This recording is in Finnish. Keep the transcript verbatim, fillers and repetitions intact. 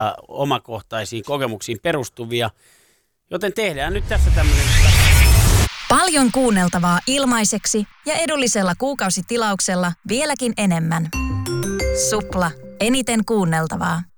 äh, omakohtaisiin kokemuksiin perustuvia. Joten tehdään nyt tässä tämmöinen... Paljon kuunneltavaa ilmaiseksi ja edullisella kuukausitilauksella vieläkin enemmän. Supla. Eniten kuunneltavaa.